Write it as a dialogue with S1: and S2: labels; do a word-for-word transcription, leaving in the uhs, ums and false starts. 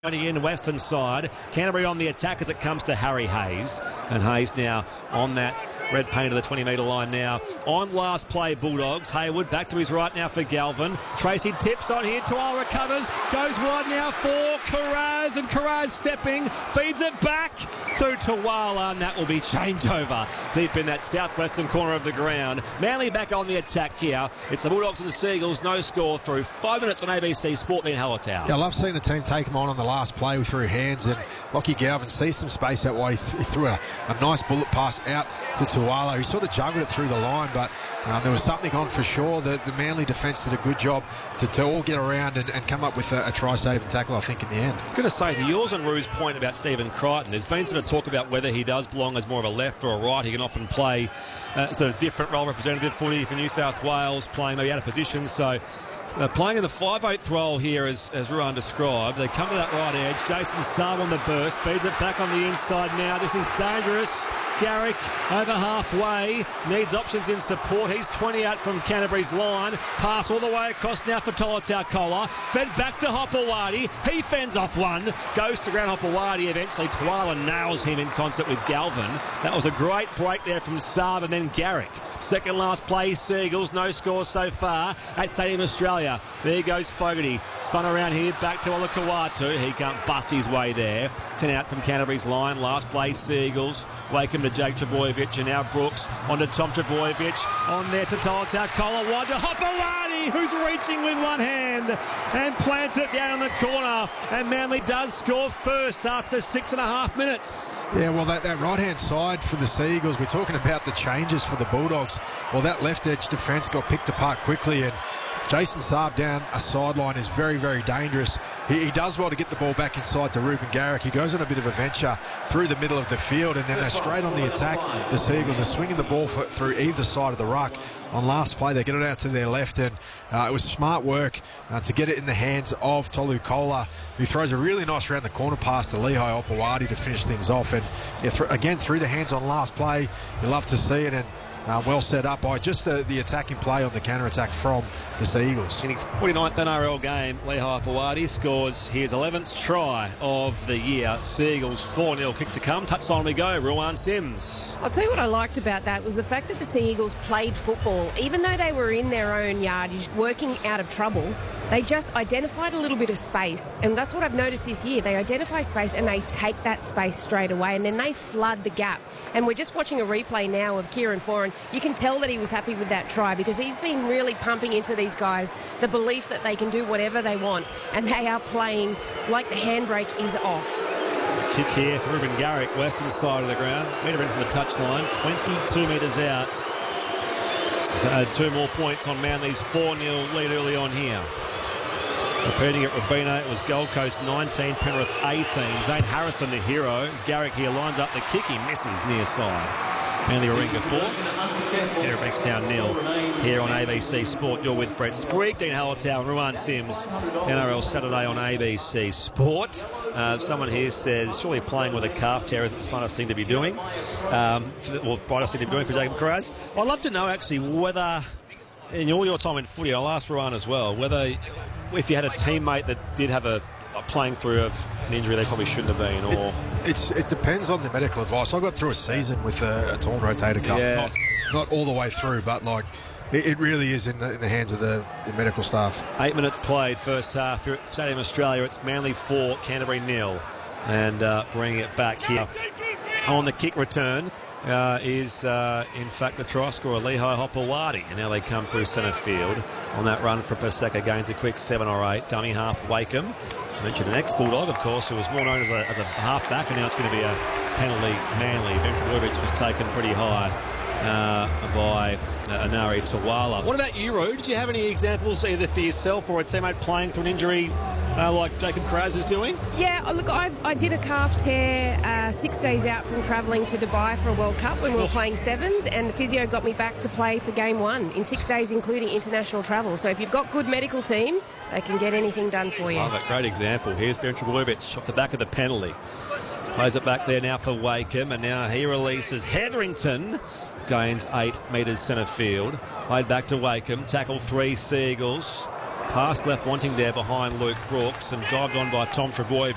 S1: In Western side, Canterbury on the attack as it comes to Harry Hayes, and Hayes now on that red paint of the twenty metre line now. On last play, Bulldogs. Hayward back to his right now for Galvin. Tracy tips on here. Tuala recovers, goes wide now for Karaz, and Karaz stepping, feeds it back to Tuala, and that will be changeover deep in that southwestern corner of the ground. Manly back on the attack here. It's the Bulldogs and the Seagulls, no score through five minutes on A B C Sport in Hallertau.
S2: Yeah, I love seeing the team take them on on the last play through hands, and Lockie Galvin sees some space that way. He threw a, a nice bullet pass out to Tuala. He sort of juggled it through the line, but um, there was something on for sure. The, the Manly defence did a good job to, to all get around and, and come up with a, a try-saving tackle, I think, in the end.
S1: I was going to say, to yours and Rue's point about Stephen Crichton, there's been sort of talk about whether he does belong as more of a left or a right. He can often play uh, sort of different role, representative footy for New South Wales, playing maybe out of position, so they're playing in the five eighth role here, as, as Ruan described. They come to that right edge. Jason Saab on the burst. Feeds it back on the inside now. This is dangerous. Garrick over halfway. Needs options in support. He's twenty out from Canterbury's line. Pass all the way across now for Tolutau Kola. Fed back to Hopewadi. He fends off one. Goes to ground Hopewadi. Eventually Tuala nails him in concert with Galvin. That was a great break there from Saab, and then Garrick. Second last play, Seagulls. No score so far at Stadium Australia. There goes Fogarty. Spun around here, back to Olakau'atu. He can't bust his way there. ten out from Canterbury's line. Last play, Seagulls. Wakeham to Jake Trbojevic, and now Brooks on to Tom Trbojevic. On there to Tolutau Kola. Wide to Hopewadi, who's reaching with one hand and plants it down in the corner. And Manly does score first after six and a half minutes.
S2: Yeah, well, that, that right-hand side for the Seagulls, we're talking about the changes for the Bulldogs. Well, that left edge defence got picked apart quickly, and Jason Saab down a sideline is very, very dangerous. He, he does well to get the ball back inside to Ruben Garrick. He goes on a bit of a venture through the middle of the field, and then they're straight on the attack. The Seagulls are swinging the ball for, through either side of the ruck. On last play, they get it out to their left, and uh, it was smart work uh, to get it in the hands of Tolu Kola, who throws a really nice round the corner pass to Lehigh Opawadi to finish things off. And yeah, th again, through the hands on last play, you love to see it, and Uh, well set up by just the, the attacking play on the counter-attack from the Seagulls.
S1: In his forty-ninth N R L game, Lehigh Opawadi scores his eleventh try of the year. Seagulls four nil, kick to come. Touchline we go, Ruan Sims.
S3: I'll tell you what I liked about that was the fact that the Seagulls played football. Even though they were in their own yard, working out of trouble, they just identified a little bit of space. And that's what I've noticed this year. They identify space and they take that space straight away, and then they flood the gap. And we're just watching a replay now of Kieran Foran. You can tell that he was happy with that try, because he's been really pumping into these guys the belief that they can do whatever they want, and they are playing like the handbrake is off.
S1: Kick here for Ruben Garrick, western side of the ground. Metre in from the touchline, twenty-two metres out. To add two more points on Manly's four nil lead early on here. Repeating it, Rubino, it was Gold Coast nineteen, Penrith eighteen. Zane Harrison, the hero. Garrick here lines up the kick. He misses near side. Manly Warringah four. Here at Bankstown nil. Here on A B C Sport, you're with Brett Sprague, Dean Hallertau and Ruan Sims. N R L Saturday on A B C Sport. Uh, someone here says, surely playing with a calf tear isn't the slightest thing to be doing. Um, or brightest thing to be doing for Jacob Karaz. I'd love to know, actually, whether, in all your time in footy, I'll ask Ruan as well, whether if you had a teammate that did have a playing through of an injury they probably shouldn't have been, or
S2: it, it's it depends on the medical advice. I got through a season with a, a torn rotator cuff,
S1: yeah.
S2: not not all the way through, but like it, it really is in the, in the hands of the, the medical staff.
S1: Eight minutes played, first half here at Stadium Australia. It's Manly four, Canterbury nil, and uh, bringing it back here on the kick return. Uh, is uh, in fact the try scorer Lehigh Opawadi, and now they come through centre field on that run for Paseka. Gains a quick seven or eight. Dummy half Wakeham. I mentioned an ex-Bulldog, of course, who was more known as a, as a half-back, and now it's going to be a penalty. Manly. Ben Trbojevic was taken pretty high uh, by uh, Anari Tuala. What about you, Roo? Did you have any examples either for yourself or a teammate playing through an injury uh, like Jacob Karaz is doing?
S3: Yeah, look, I, I did a calf tear uh, six days out from travelling to Dubai for a World Cup when we were oh. playing sevens, and the physio got me back to play for game one in six days, including international travel. So if you've got good medical team, they can get anything done for you.
S1: Oh, a great example. Here's Ben Trbojevic off the back of the penalty. Plays it back there now for Wakeham, and now he releases Hetherington. Gains eight metres centre field. Played back to Wakeham. Tackle three Seagulls. Pass left wanting there behind Luke Brooks, and dived on by Tom Trbojevic.